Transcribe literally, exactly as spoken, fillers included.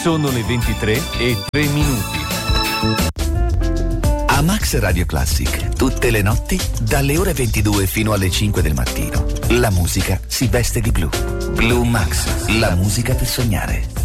Sono le ventitré e tre minuti. A Max Radio Classic, tutte le notti, dalle ore ventidue fino alle cinque del mattino, la musica si veste di blu. Blue Max, la musica per sognare.